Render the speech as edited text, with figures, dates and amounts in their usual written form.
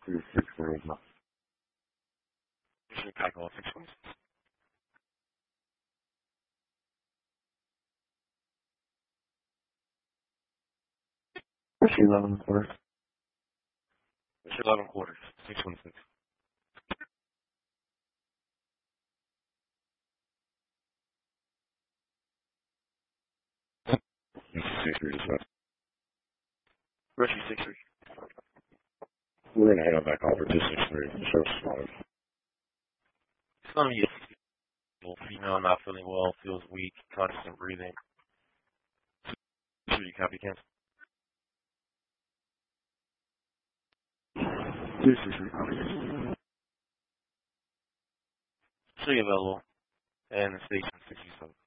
263. Chicago 616. Push 11 quarters. Push 11 quarters. 616. Rushy 63. We're gonna head on back over 263. Show spotted. It's gonna be a female not feeling well, feels weak, constant breathing. Should you copy cancel? 263. Should be available. And the station 67.